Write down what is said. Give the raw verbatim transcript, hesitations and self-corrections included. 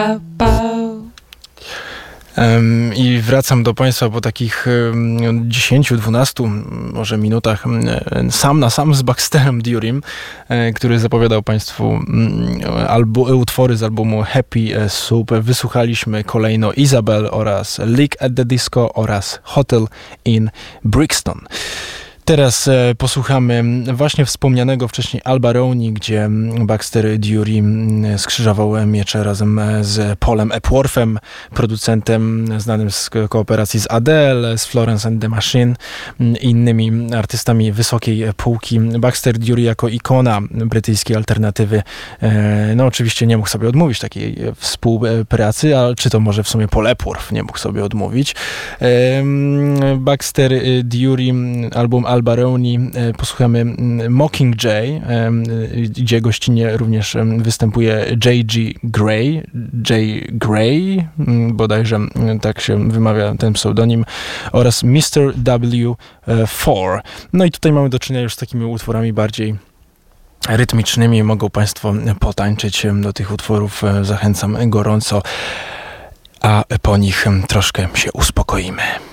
I wracam do Państwa po takich dziesięciu, dwunastu może minutach sam na sam z Baxterem Durym, który zapowiadał Państwu albu, utwory z albumu Happy Soup. Wysłuchaliśmy kolejno Isabel oraz Leak at the Disco oraz Hotel in Brixton. Teraz e, posłuchamy właśnie wspomnianego wcześniej Albaroni, gdzie Baxter Dury skrzyżował miecze razem z Paulem Epworthem, producentem znanym z kooperacji z Adele, z Florence and the Machine i innymi artystami wysokiej półki. Baxter Dury jako ikona brytyjskiej alternatywy, e, no oczywiście nie mógł sobie odmówić takiej współpracy, a czy to może w sumie Paul Epworth nie mógł sobie odmówić. E, Baxter Dury, album Albaroni, posłuchamy Mockingjay, gdzie gościnnie również występuje J G Gray, J. Gray, bodajże tak się wymawia ten pseudonim, oraz mister W cztery. No i tutaj mamy do czynienia już z takimi utworami bardziej rytmicznymi. Mogą Państwo potańczyć do tych utworów. Zachęcam gorąco, a po nich troszkę się uspokoimy.